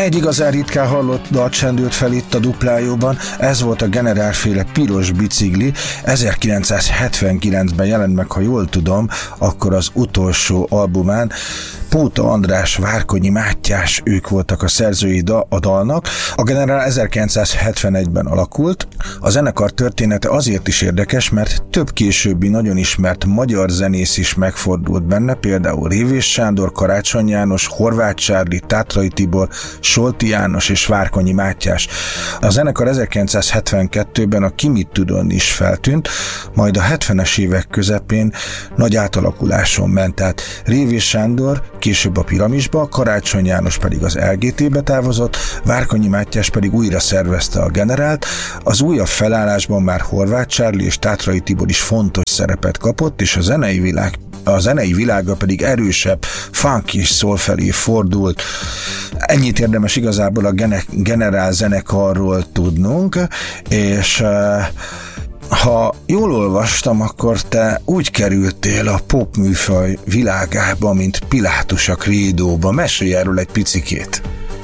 Egy igazán ritkán hallott dal csendült fel itt a Duplájóban, ez volt a generálféle Piros bicikli, 1979-ben jelent meg, ha jól tudom, akkor az utolsó albumán. Póta András, Várkonyi Mátyás, ők voltak a szerzői a dalnak. A Generál 1971-ben alakult. A zenekar története azért is érdekes, mert több későbbi nagyon ismert magyar zenész is megfordult benne, például Révés Sándor, Karácsony János, Horváth Csárli, Tátrai Tibor, Solti János és Várkonyi Mátyás. A zenekar 1972-ben a Ki mit tudon is feltűnt, majd a 70-es évek közepén nagy átalakuláson ment, tehát Révés Sándor később a Piramisba, Karácsony János pedig az LGT-be távozott, Várkonyi Mátyás pedig újra szervezte a Generált. Az újabb felállásban már Horváth Csárli és Tátrai Tibor is fontos szerepet kapott, és a zenei világa pedig erősebb funk és soul felé fordult. Ennyit érdemes igazából a Generál zenekarról tudnunk, és ha jól olvastam, akkor te úgy kerültél a popműfaj világába, mint Pilátus a Krédóba. Mesélj erről egy picikét.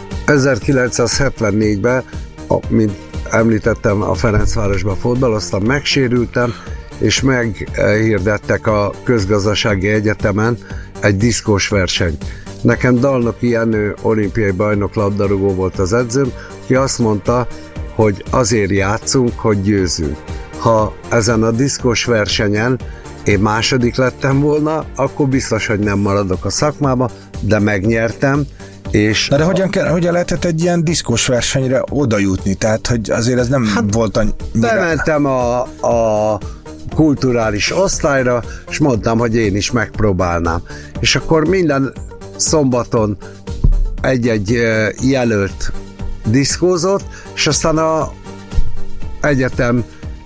1974-ben, mint említettem, a Ferencvárosban fotballoztam, megsérültem, és meghirdettek a Közgazdasági Egyetemen egy diszkós versenyt. Nekem Dalnoki Jenő olimpiai bajnok labdarúgó volt az edzőm, ki azt mondta, hogy azért játszunk, hogy győzünk. Ha ezen a diszkós versenyen én második lettem volna, akkor biztos, hogy nem maradok a szakmába, de megnyertem, és... De hogyan lehetett egy ilyen diszkós versenyre oda jutni? Tehát, hogy azért ez nem volt annyira... Bementem a kulturális osztályra, és mondtam, hogy én is megpróbálnám. És akkor minden szombaton egy-egy jelölt diszkózott, és aztán a egyetem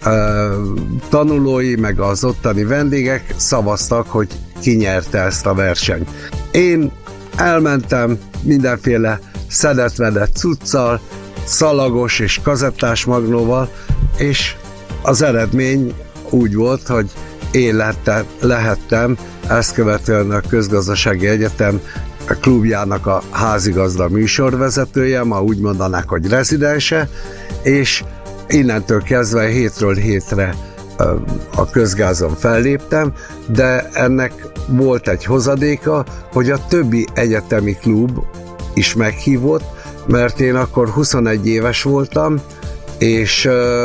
tanulói, meg az ottani vendégek szavaztak, hogy ki nyerte ezt a versenyt. Én elmentem mindenféle szedett-vedett cuccal, szalagos és kazettás magnóval, és az eredmény úgy volt, hogy én lehettem ezt követően a Közgazdasági Egyetem klubjának a házigazda műsorvezetője, ma úgy mondanák, hogy rezidense, és innentől kezdve hétről hétre a Közgázon felléptem, de ennek volt egy hozadéka, hogy a többi egyetemi klub is meghívott, mert én akkor 21 éves voltam, és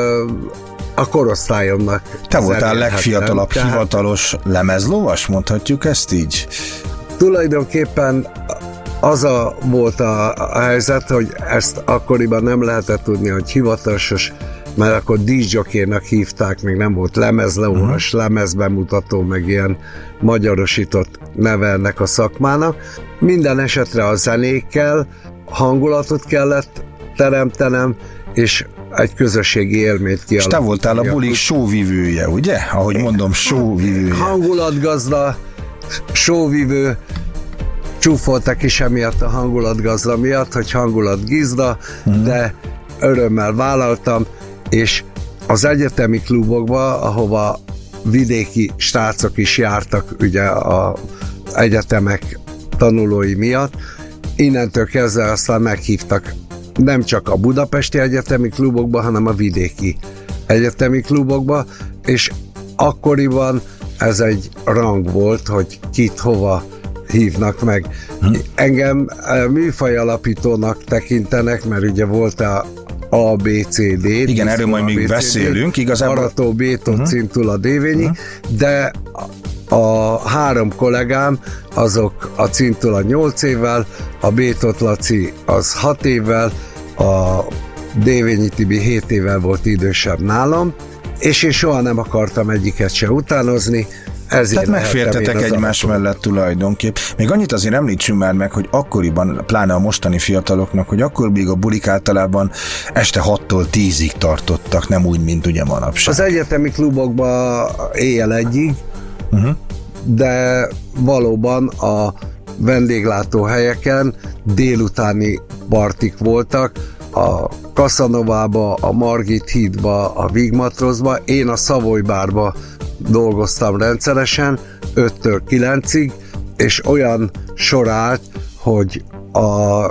a korosztályomnak... Te voltál legfiatalabb hivatalos lemezlovas, mondhatjuk ezt így? Tulajdonképpen az volt a helyzet, hogy ezt akkoriban nem lehetett tudni, hogy hivatalos, mert akkor DJ-jockeynak hívták, még nem volt lemezlovas, lemezbemutató, meg ilyen magyarosított neve ennek a szakmának. Minden esetre a zenékkel hangulatot kellett teremtenem, és egy közösségi élményt kialakítani. És te voltál a bulik showvivője, ugye? Ahogy mondom, showvivője. Hangulatgazda, showvivő, csúfoltak is emiatt a hangulatgazda miatt, hogy hangulatgizda, de örömmel vállaltam, és az egyetemi klubokba, ahova vidéki srácok is jártak ugye az egyetemek tanulói miatt, innentől kezdve aztán meghívtak nem csak a budapesti egyetemi klubokba, hanem a vidéki egyetemi klubokba, és akkoriban ez egy rang volt, hogy kit hova hívnak meg. Engem műfaj alapítónak tekintenek, mert ugye volt a B, C, D. Igen, erről majd még beszélünk. Igazából... Arató, Bétó, Cintula, Dévényi, de a három kollégám, azok a Cintula 8 évvel, a Bétot Laci az 6 évvel, a Dévényi Tibi 7 évvel volt idősebb nálam, és én soha nem akartam egyiket se utánozni, tehát megfértetek egymás mellett tulajdonképp. Még annyit azért említsünk már meg, hogy akkoriban, pláne a mostani fiataloknak, hogy akkor még a bulik általában este 6-tól 10-ig tartottak, nem úgy, mint ugye manapság. Az egyetemi klubokban éjjel 1-ig, de valóban a vendéglátóhelyeken délutáni partik voltak, a Kaszanovába, a Margit hídba, a Vigmatrosba, én a Savoy bárba dolgoztam rendszeresen 5-től 9-ig, és olyan sor állt, hogy a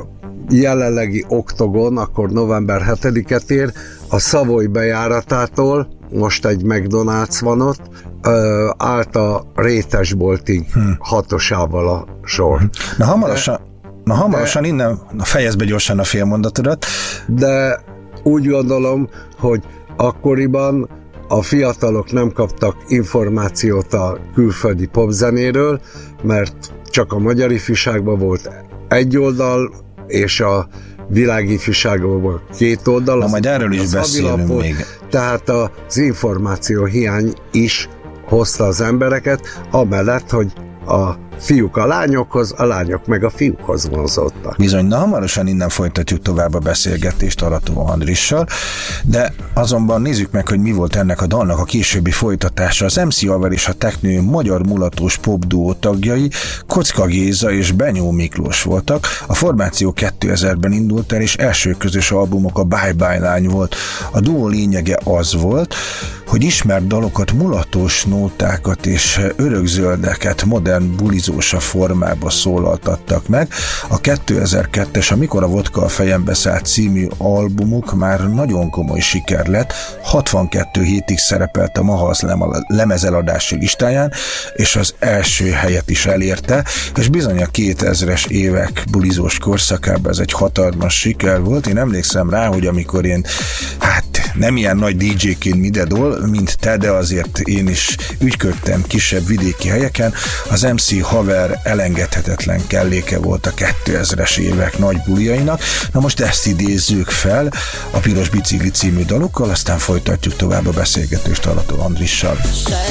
jelenlegi Oktogon, akkor november 7-et ér, a Savoy bejáratától, most egy McDonald's van ott, állt a Rétesboltig 6-osával a sor. Na hamarosan innen fejezd be gyorsan a félmondatodat. De úgy gondolom, hogy akkoriban a fiatalok nem kaptak információt a külföldi popzenéről, mert csak a magyar ifjúságban volt egy oldal, és a világi ifjúságban volt 2 oldal. Na majd erről is beszélünk még. Tehát az információ hiány is hozta az embereket, amellett, hogy a fiúk a lányokhoz, a lányok meg a fiúkhoz vonzottak. Bizony, na hamarosan innen folytatjuk tovább a beszélgetést Arató Andrissal, de azonban nézzük meg, hogy mi volt ennek a dalnak a későbbi folytatása. Az MC Alver és a Teknő magyar mulatós popduó tagjai Kocka Géza és Benyó Miklós voltak. A formáció 2000-ben indult el, és első közös albumok a Bye Bye Lány volt. A duó lényege az volt, hogy ismert dalokat, mulatós nótákat és örökzöldeket modern bulizósa formába szólaltattak meg. A 2002-es Amikor a vodka a fejembe szállt című albumuk már nagyon komoly siker lett, 62 hétig szerepelt a Mahalsz lemezeladási listáján, és az első helyet is elérte, és bizony a 2000-es évek bulizós korszakában ez egy hatalmas siker volt. Én emlékszem rá, hogy amikor én nem ilyen nagy DJ-ként Midedol, mint te, de azért én is ügyködtem kisebb vidéki helyeken. Az MC Haver elengedhetetlen kelléke volt a 2000-es évek nagy bulijainak. Na most ezt idézzük fel a Piros bicikli című dalukkal, aztán folytatjuk tovább a beszélgetést Arató Andrissal.